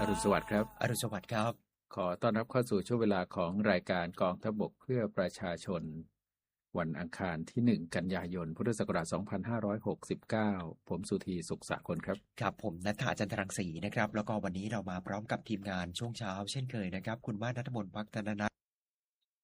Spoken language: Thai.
อรุณสวัสดิ์ครับอรุณสวัสดิ์ครับขอต้อนรับเข้าสู่ช่วงเวลาของรายการกองทัพบกเพื่อประชาชนวันอังคารที่1กันยายนพุทธศักราช2569ผมสุธีสุขสะคนครับครับผมณัฐฐาจันทรังสีนะครับแล้วก็วันนี้เรามาพร้อมกับทีมงานช่วงเช้าเช่นเคยนะครับคุณมาศ ณัฐมนต์ ภักธนนัท